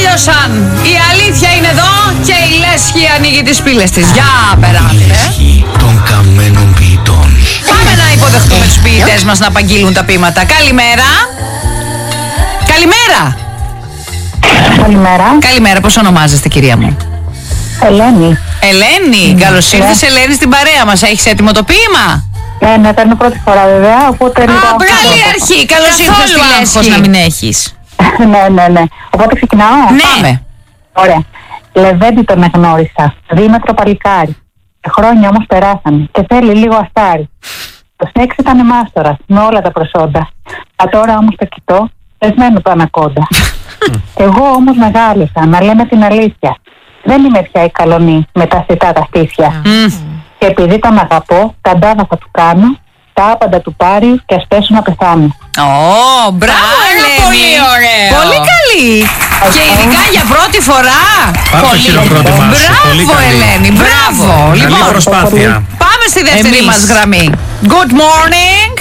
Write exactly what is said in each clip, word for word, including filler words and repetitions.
Τελείωσαν. Η αλήθεια είναι εδώ και η Λέσχη ανοίγει τις πύλες της. Για περάστε. Λέσχη των καμένων ποιητών. Πάμε να υποδεχτούμε τους ποιητές μας να απαγγείλουν τα ποίηματα. Καλημέρα. Καλημέρα. Καλημέρα. Καλημέρα. Πώς ονομάζεστε, κυρία μου? Ελένη. Ελένη. Mm. Καλώς ήρθες, Ελένη, στην παρέα μας. Έχεις έτοιμο το ποίημα? Ναι, ναι, παίρνω πρώτη φορά βέβαια, οπότε λίγο... Α, καλή αρχή. Καλώς ήρθες στη Λέσχη. Να μην έχεις. ναι, ναι, ναι. Οπότε ξεκινάω. Ναι. Πάμε. Ωραία. Λεβέντη τον εγνώρισα, δίμετρο παλικάρι. Χρόνια όμως περάσανε και θέλει λίγο αστάρι. Το σεξ ήταν μάστορας με όλα τα προσόντα. Α, τώρα όμως το κοιτώ, πεσμένο το ανακόντα. Εγώ όμως μεγάλωσα, να λέμε την αλήθεια. Δεν είμαι πια η καλονή με τα σιτά τα στήθια. Mm. Και επειδή τον αγαπώ, καντάβα θα του κάνω, τα άπαντα του πάρει και ας πέσω να πεθάνω. Ω, oh, μπράβο, Ελένη. Πολύ ωραίο. Πολύ καλή. Και ειδικά για πρώτη φορά. Πάρ' το χειροκρότημά σου. Πολύ Μπράβο, καλή. Ελένη. Μπράβο. Καλή Λοιπόν, προσπάθεια. πάμε στη δεύτερη Εμείς. μας γραμμή. Good morning.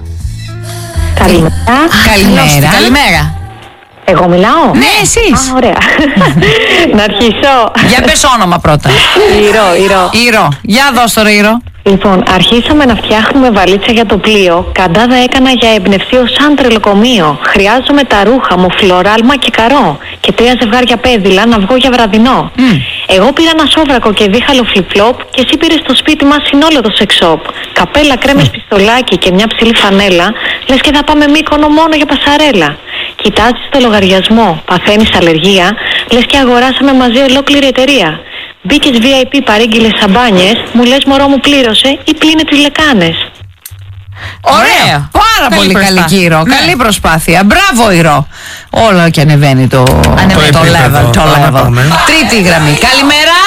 Καλημέρα. Καλημέρα. Καλημέρα. Εγώ μιλάω. Ναι, εσείς. Α, ωραία. Να αρχίσω. Για πες όνομα πρώτα. Ηρώ, Ηρώ. Ήρω. Για δώσ' το Ήρω. Λοιπόν, αρχίσαμε να φτιάχνουμε βαλίτσα για το πλοίο. Καντάδα έκανα για εμπνευστείο σαν τρελοκομείο. Χρειάζομαι τα ρούχα μου, φλωράλμα και καρό. Και τρία ζευγάρια πέδιλα να βγω για βραδινό. Mm. Εγώ πήρα ένα σόβρακο και δίχαλο φλιπ-φλόπ και εσύ πήρες στο σπίτι μας συνόλο το σεξόπ. Καπέλα, κρέμες, πιστολάκι και μια ψηλή φανέλα. Λες και θα πάμε Μύκονο μόνο για πασαρέλα. Κοιτάζεις το λογαριασμό, παθαίνεις αλλεργία. Λες και αγοράσαμε μαζί ολόκληρη εταιρεία. Μπήκες βι άι πι, παρήγγειλες σαμπάνιες. Μου λες μωρό μου πλήρωσε ή πλύνε τις λεκάνες. Ωραία. Πάρα Καλή πολύ καλή προσπάθεια. Ήρω. Ναι. Καλή προσπάθεια. Μπράβο, Ήρω. Όλο και ανεβαίνει το, Ανεβαίνει το το level. επίπεδο. Το Πάμε, level. πάμε. Τρίτη γραμμή. Καλημέρα.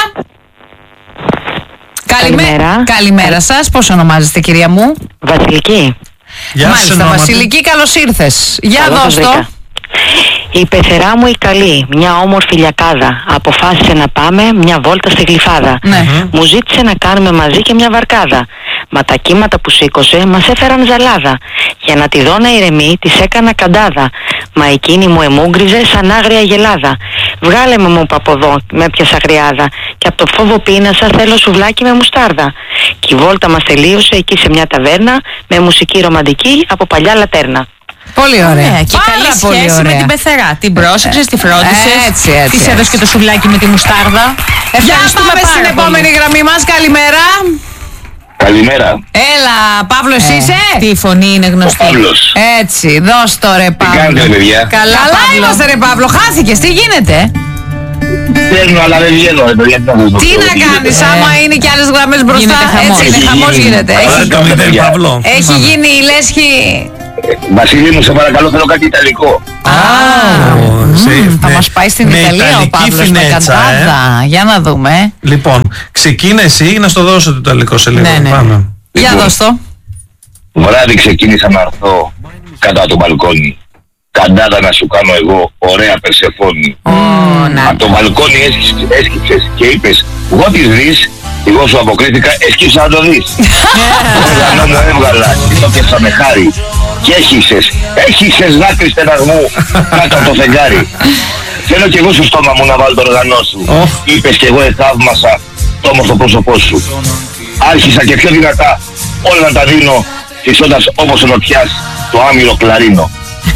Καλημέρα. Καλημέρα σας. Πώς ονομάζεστε, κυρία μου? Βασιλική. Γεια σου, Μάλιστα, ονόματι. Βασιλική, καλώς ήρθες. Για Καλώς δώσ' σας το. βρήκα. Η πεθερά μου η καλή, μια όμορφη λιακάδα. Αποφάσισε να πάμε μια βόλτα στη Γλυφάδα. Ναι. Μου ζήτησε να κάνουμε μαζί και μια βαρκάδα. Μα τα κύματα που σήκωσε μας έφεραν ζαλάδα. Για να τη δω να ηρεμεί, της έκανα καντάδα. Μα εκείνη μου εμούγκριζε σαν άγρια γελάδα. Βγάλε με μου από εδώ, με έπιασα αγριάδα. Και από το φόβο πείνασα, θέλω σουβλάκι με μουστάρδα. Και η βόλτα μας τελείωσε εκεί σε μια ταβέρνα, με μουσική ρομαντική από παλιά λατέρνα. Πολύ ωραία. Ναι, και Πάρα καλή πολύ σχέση ωραία. με την πεθερά. Την πρόσεξες, τη φρόντισες. Έτσι, έτσι, Της έτσι. έδωσε και το σουβλάκι με τη μουστάρδα. Για Ευχαριστούμε πάμε πάρα στην πολύ. επόμενη γραμμή μας. Καλημέρα. Καλημέρα. Έλα, Παύλο, εσύ είσαι? Τι η φωνή είναι Ο γνωστή. Παύλος. Έτσι, δώσ' το ρε Παύλο. κάνετε, ρε, παιδιά? Καλά, Καλά είμαστε ρε Παύλο. Χάθηκες, τι γίνεται? Παίρνω, αλλά δεν βγαίνω, ρε παιδιά. Τι να κάνεις, άμα είναι και άλλες γραμμές μπροστά? Γίνεται χαμός. Έτσι είναι, Έχει χαμός γίνει. γίνεται. Έχει Έχει, Πάρε το μηδέν, Παύλο. έχει Πάμε. γίνει η Λέσχη. Βασίλη μου, σε παρακαλώ, θέλω κάτι ιταλικό. Α, Ω, σε- θα με- μας πάει στην με Ιταλία ο ιταλική Παύλος με φινέτσα, ε. καντάδα. Για να δούμε. Λοιπόν, ξεκίνα εσύ να στο δώσω το ιταλικό σε λίγο. Ναι, ναι. Πάμε. Για Λοιπόν. δώσ' το. Βράδυ ξεκίνησα να έρθω κάτω από το μπαλκόνι. Καντάδα να σου κάνω εγώ, ωραία Περσεφόνη. Από το μπαλκόνι έσκυψες, έσκυψες και είπες, εγώ τις δεις, εγώ σου αποκρίθηκα, έσκυψα να το δεις. Το όργανο μου έβγαλα και το πιάσα με χάρη. Και έχισες, έχισες δάκρυ στεναγμού κάτω από το φεγγάρι. Θέλω κι εγώ στο στόμα μου να βάλω το οργανό σου. Οχ. Είπες κι εγώ εθαύμασα το όμορφο πρόσωπό σου. Άρχισα και πιο δυνατά όλα να τα δίνω, φυσώντας όπως ο νοτιάς το άμυρο κλαρίνο.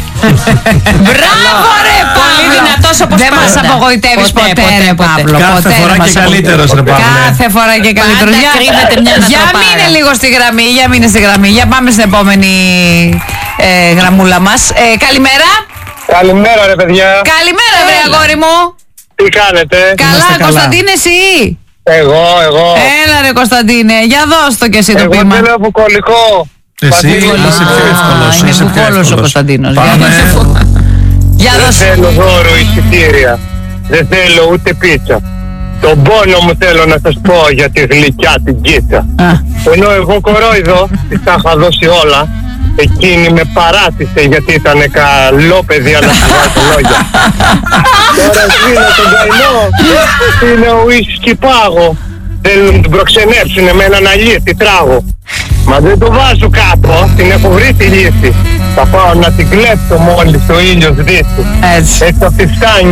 Μπράβο ρε Παύλο. δυνατός όπως Δεν μας πάντα. απογοητεύεις Ποτέ, ποτέ, ποτέ, ρε ποτέ. Παύλο. Κάθε Ποτέ φορά δεν και μας καλύτερος, ρε απογοητεύεις. Παύλε. Κάθε φορά και καλύτερος. Πάντα Για- κρύβεται μια Για ανατροπάρα. μείνε λίγο στη γραμμή, για μείνε στη γραμμή. Για πάμε στην επόμενη ε, γραμμούλα μας. Ε, καλημέρα. Καλημέρα ρε παιδιά. Καλημέρα βρε αγόρι μου. Τι κάνετε? Καλά, καλά. Κωνσταντίνε εσύ. Εγώ, εγώ. Έλα ρε Κωνσταντίνε, για δώσ' το κι εσύ το Εγώ πείμα. θέλω βουκολικό. Εσύ Βασίλη. είσαι πιο Α, εύκολος. είναι είσαι πιο βουκόλος ο εύκολος. Κωνσταντίνος. Πάμε. Για Δεν δώσ' θέλω δώρο εισιτήρια. Δεν θέλω ούτε πίτσα. Τον πόνο μου θέλω να σας πω για τη γλυκιά την κίτσα. Α. Ενώ εγώ κορόιδο της τα είχα δώσει όλα, εκείνη με παράτησε γιατί ήταν καλό παιδί αλλά σου βάζω λόγια. Τώρα σβήνω τον καημό, είναι ο ίσκι πάγο. Θέλουν να την προξενέψουνε με έναν αλήτη τράγο. Μα δεν το βάζω κάτω, την έχω βρει τη λύση. Θα πάω να την κλέψω μόλις ο ήλιος δύσει. Έτσι. Έτσι θα τη φτάνει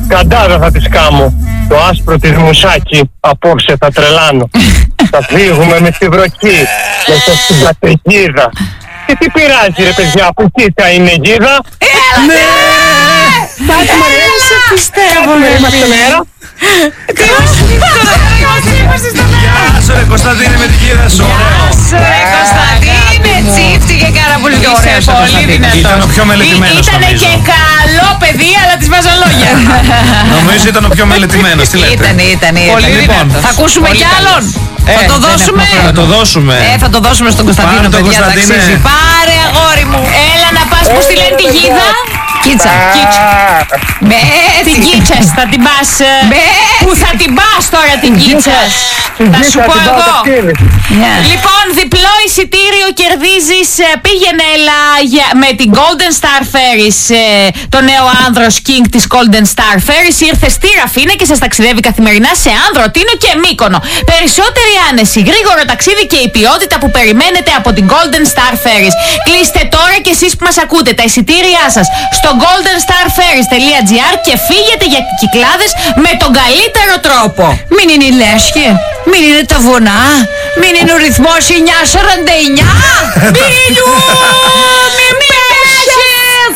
καντάδα θα της κάμω. Το άσπρο της μουσάκι απόψε θα τρελάνω. Θα φύγουμε με στη βροχή, μέσα στην καταιγίδα. Και τι πειράζει ρε παιδιά, που εκεί θα είναι γίδα. Ναι! Δεν σε πιστεύω, είμαστε μέρα. Τι μας είπες στο μέρα. Γεια σου ρε Κωνσταντίνε με τη γίδα σου. Γεια σου ρε Κωνσταντίνε, τσίφτηκε πάρα πολύ και ωραίος ο Κωνσταντίνος. Ήταν ο πιο μελετημένος Ήτανε νομίζω. και καλό παιδί, αλλά της βάζαν λόγια. Νομίζω ήταν ο πιο μελετημένος, τι λέτε. Ήτανε, ήτανε, Πολύ ήτανε. δυνατός. Θα ακούσουμε Πολύ κι άλλον. Ε, Θα το δεν δώσουμε. Θα το δώσουμε. Ε, θα το δώσουμε στον Κωνσταντίνο, Πάρε τον παιδιά, Κωνσταντίνε. ταξίζει. Πάρε αγόρι μου. Έλα να πας που στη λένε τη γίδα. Κίτσα. Με Την Κίτσας θα την πας. ε, Με. Πού θα την πας τώρα την Κίτσας. Θα σου πω εγώ. Λοιπόν, διπλό εισιτήριο κερδίζεις. ε, Πήγαινε έλα για- με την Golden Star Ferries, ε, το νέο άνδρος King της Golden Star Ferries. Ήρθε στη Ραφίνα και σας ταξιδεύει καθημερινά σε Άνδρο, Τίνο και Μύκονο. Περισσότερη άνεση, γρήγορο ταξίδι και η ποιότητα που περιμένετε από την Golden Star Ferries. Κλείστε τώρα και εσείς που μας ακούτε τα εισιτήριά σας στο golden star ferries dot gr και φύγετε για κυκλάδες με τον καλύτερο τρόπο. Μην είναι η λέσχη, μην είναι τα βουνά, μην είναι ο ρυθμός εννιά σαράντα εννιά. Μίλου, μην πέσεις.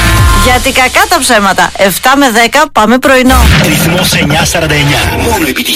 Γιατί κακά τα ψέματα. εφτά με δέκα πάμε πρωινό. Ρυθμός εννιά σαράντα εννιά. Μόνο επιτυχία.